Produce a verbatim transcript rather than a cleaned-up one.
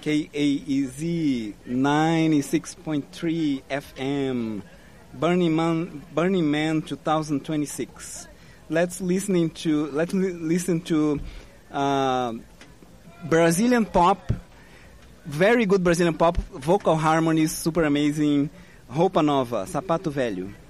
K A E Z ninety-six point three F M, Burning Man, Burning Man twenty twenty-six. Let's listening to let's li- listen to uh, Brazilian pop, very good Brazilian pop, vocal harmonies, super amazing. Roupa Nova, Sapato Velho.